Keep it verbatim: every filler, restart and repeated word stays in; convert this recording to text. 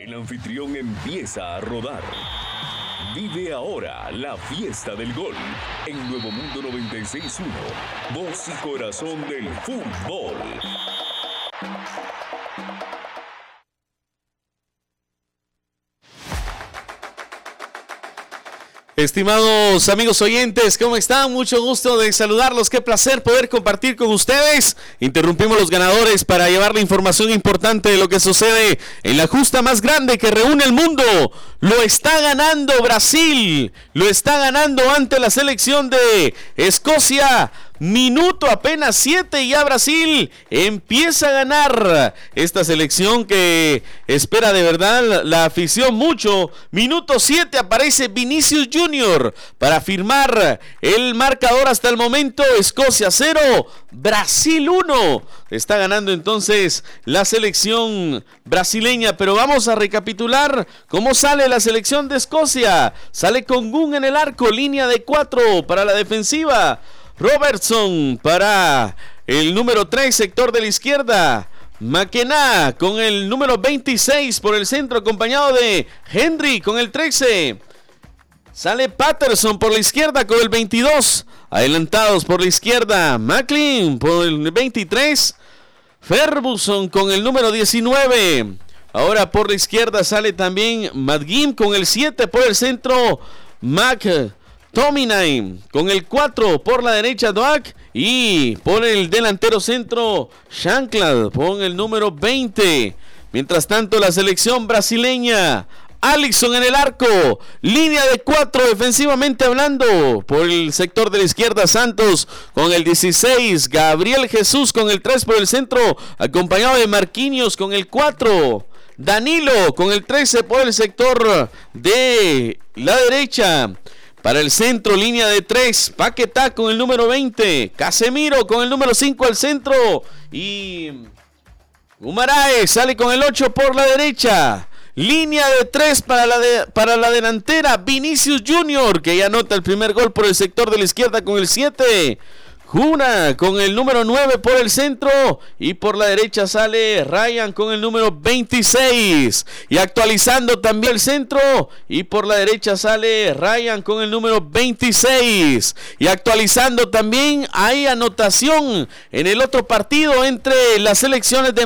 El anfitrión empieza a rodar. Vive ahora la fiesta del gol en Nuevo Mundo noventa y seis punto uno, voz y corazón del fútbol. Estimados amigos oyentes, ¿cómo están? Mucho gusto de saludarlos, qué placer poder compartir con ustedes. Interrumpimos los ganadores para llevar la información importante de lo que sucede en la justa más grande que reúne el mundo. Lo está ganando Brasil, lo está ganando ante la selección de Escocia. Minuto apenas siete y ya Brasil empieza a ganar. Esta selección que espera de verdad la afición mucho. Minuto siete aparece Vinicius Junior para firmar el marcador hasta el momento. Escocia cero, Brasil uno. Está ganando entonces la selección brasileña. Pero vamos a recapitular cómo sale la selección de Escocia. Sale con Gunn en el arco, línea de cuatro para la defensiva. Robertson para el número tres, sector de la izquierda. McKenna con el número veintiséis por el centro, acompañado de Henry con el trece. Sale Patterson por la izquierda con el veintidós. Adelantados por la izquierda, McLean por el veintitrés. Ferguson con el número diecinueve. Ahora por la izquierda sale también McGinn con el siete por el centro. Mac Tominay con el cuatro por la derecha, Doak, y por el delantero centro Shankland con el número veinte. Mientras tanto la selección brasileña, Alisson en el arco, línea de cuatro defensivamente hablando, por el sector de la izquierda Santos con el dieciséis, Gabriel Jesús con el tres por el centro, acompañado de Marquinhos con el cuatro. Danilo con el trece por el sector de la derecha. Para el centro, línea de tres, Paquetá con el número veinte, Casemiro con el número cinco al centro y Guimaraes sale con el ocho por la derecha. Línea de tres para la, de, para la delantera, Vinicius Junior, que ya anota el primer gol por el sector de la izquierda con el siete. Juna con el número nueve por el centro y por la derecha sale Ryan con el número veintiséis. Y actualizando también el centro y por la derecha sale Ryan con el número veintiséis. Y actualizando también hay anotación en el otro partido entre las selecciones de